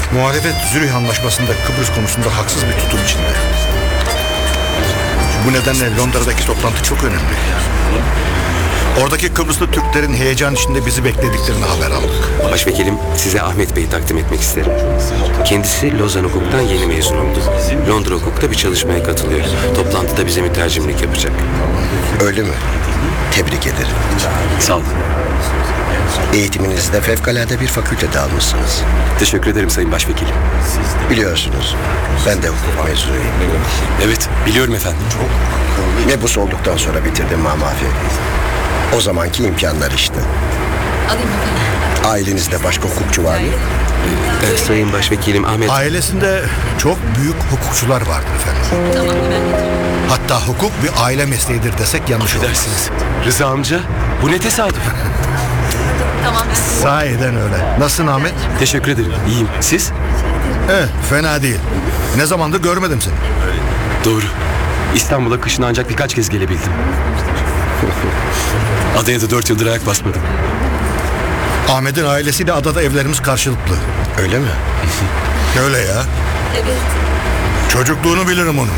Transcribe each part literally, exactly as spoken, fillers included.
Muhalefet Zürih Anlaşması'nda Kıbrıs konusunda haksız bir tutum içinde. Bu nedenle Londra'daki toplantı çok önemli. Oradaki Kıbrıslı Türklerin heyecan içinde bizi beklediklerini haber aldık. Başvekilim, size Ahmet Bey'i takdim etmek isterim. Kendisi Lozan Hukuk'tan yeni mezun oldu. Londra Hukuk'ta bir çalışmaya katılıyor. Toplantıda bize mütercimlik yapacak. Öyle mi? Tebrik ederim. Sağ olun. Eğitiminizde fevkalade bir fakültede almışsınız. Teşekkür ederim Sayın Başvekilim. Biliyorsunuz, ben de hukuk mezunuyum. Evet, biliyorum efendim. Mebus olduktan sonra bitirdim mamafi. O zamanki imkanlar işte. Ailenizde başka hukukçu var mı? Ee, Sayın Başvekilim, Ahmet... Ailesinde çok büyük hukukçular vardır efendim. Hatta hukuk bir aile mesleğidir desek yanlış olmaz. Affedersiniz. Rıza amca, bu ne tesadüf? Sahiden öyle. Nasılsın Ahmet? Teşekkür ederim, iyiyim. Siz? Eh, fena değil. Ne zamandır görmedim seni. Doğru. İstanbul'a kışın ancak birkaç kez gelebildim. Adaya da dört yıldır ayak basmadım. Ahmet'in ailesiyle adada evlerimiz karşılıklı. Öyle mi? Öyle ya. Evet. Çocukluğunu bilirim onun.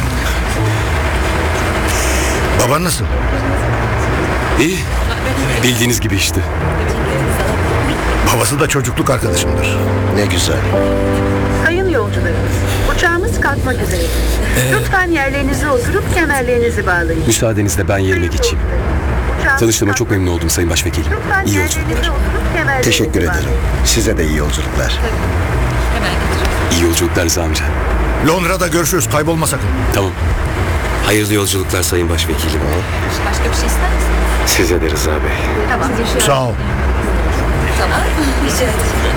Baban nasıl? İyi. Bildiğiniz gibi işte. Babası da çocukluk arkadaşımdır. Ne güzel. Sayın yolcularımız, uçağımız kalkmak üzere. Lütfen yerlerinize oturup kemerlerinizi bağlayın. Müsaadenizle ben yerime geçeyim. Tanıştığıma çok memnun oldum Sayın Başvekilim. Lütfen İyi yerlerinize yolculuklar. oturup kemerlerinizi Teşekkür bağlayın. ederim. Size de iyi yolculuklar. Hemen getireceğim. İyi yolculuklar Rıza amca. Londra'da görüşürüz. Kaybolma sakın. Tamam. Hayırlı yolculuklar Sayın Başvekilim. Başka bir şey ister misin? Size de Rıza Bey. Tamam. Sağ ol. Tamam. Rica ederim.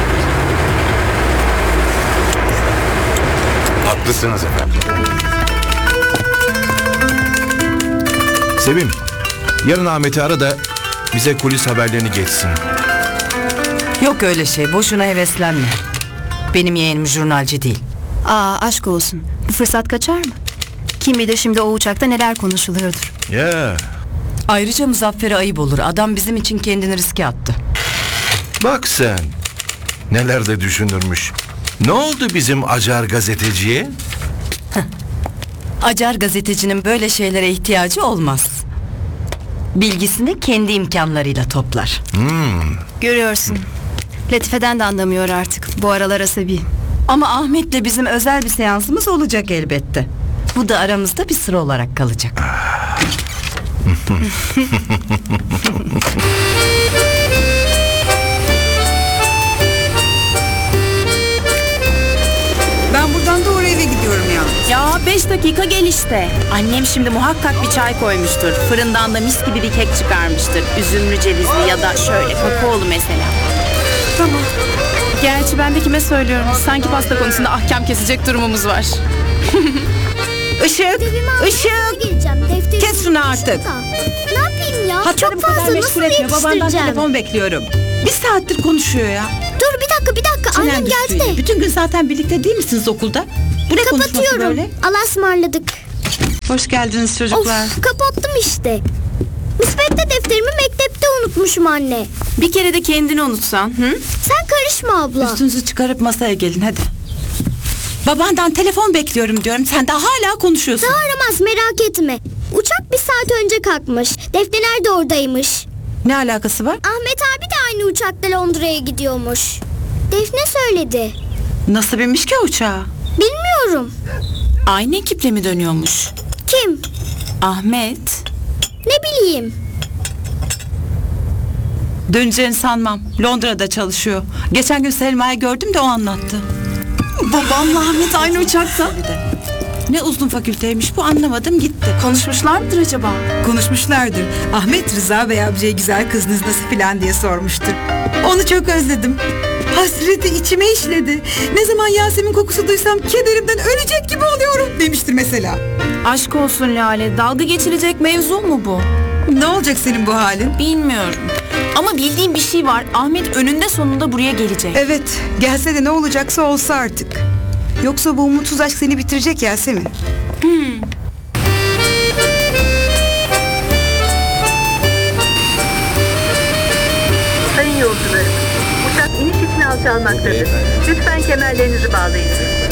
Haklısınız efendim. Sevim, yarın Ahmet'i ara da bize kulis haberlerini geçsin. Yok öyle şey, boşuna heveslenme. Benim yeğenim jurnalci değil. Aa, aşk olsun. Bu fırsat kaçar mı? Kim bilir şimdi o uçakta neler konuşuluyordur. Ya, Ayrıca Muzaffer'e ayıp olur. Adam bizim için kendini riske attı. bak sen. Neler de düşünürmüş. Ne oldu bizim acar gazeteciye? Acar gazetecinin böyle şeylere ihtiyacı olmaz. Bilgisini kendi imkanlarıyla toplar. Görüyorsun. Latife'den de anlamıyor artık. Bu aralar asabi. Ama Ahmet'le bizim özel bir seansımız olacak elbette. Bu da aramızda bir sıra olarak kalacak. Ben buradan doğru eve gidiyorum ya. Ya beş dakika gel işte. Annem şimdi muhakkak bir çay koymuştur. Fırından da mis gibi bir kek çıkarmıştır. Üzümlü cevizli ya da şöyle kakaolu mesela. Tamam. Gerçi ben de kime söylüyorum? Sanki pasta konusunda ahkam kesecek durumumuz var. Işık, ışık. Kes şunu artık. Ne yapayım ya? Hatları Çok bu kadar fazla meşgul nasıl etme. Babandan yetiştireceğim? telefon bekliyorum. Bir saattir konuşuyor ya. Dur bir dakika bir dakika. Çenen Annem geldi düştü. de. Bütün gün zaten birlikte değil misiniz okulda? Bu ne konuşması Kapatıyorum. böyle? Allah'a ısmarladık. Hoş geldiniz çocuklar. Of kapattım işte. Müspette defterimi mektepte unutmuşum anne. Bir kere de kendini unutsan. Hı? Sen karışma abla. Üstünüzü çıkarıp masaya gelin hadi. Babandan telefon bekliyorum diyorum. Sen de hala konuşuyorsun. Daha aramaz merak etme. Uçak bir saat önce kalkmış. Defter de oradaymış. Ne alakası var? Ahmet abi de aynı uçakla Londra'ya gidiyormuş. Defne söyledi. Nasıl binmiş ki uçağa? Bilmiyorum. Aynı ekiple mi dönüyormuş? Kim? Ahmet. Ne bileyim. Döneceğini sanmam. Londra'da çalışıyor. Geçen gün Selma'yı gördüm de o anlattı. Babamla Ahmet aynı uçakta. Ne uzun fakülteymiş bu anlamadım gitti. Konuşmuşlar mıdır acaba? Konuşmuşlardır. Ahmet Rıza Bey amcaya güzel kızınız nasıl filan diye sormuştur. Onu çok özledim. Hasreti içime işledi. Ne zaman Yasemin kokusu duysam kederimden ölecek gibi oluyorum demiştir mesela. Aşk olsun Lale. Dalga geçilecek mevzu mu bu? Ne olacak senin bu halin? Bilmiyorum. Ama bildiğim bir şey var. Ahmet önünde sonunda buraya gelecek. Evet, gelse de ne olacaksa olsa artık. Yoksa bu umutsuz aşk seni bitirecek Yasemin. Hmm. Sayın yolcularımız, uçak iniş için alçalmaktadır. Lütfen kemerlerinizi bağlayın.